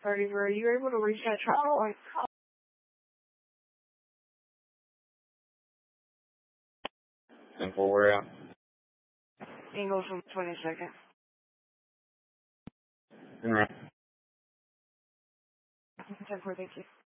Were you able to reach that trial line? Simple, we're out. Ingalls from 22nd. All right. 10-4, thank you.